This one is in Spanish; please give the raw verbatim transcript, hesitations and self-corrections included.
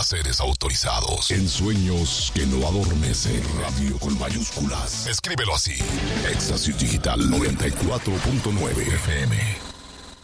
placeres autorizados. En sueños que no adormecen. Radio con mayúsculas. Escríbelo así. Éxtasis Digital noventa y cuatro punto nueve F M.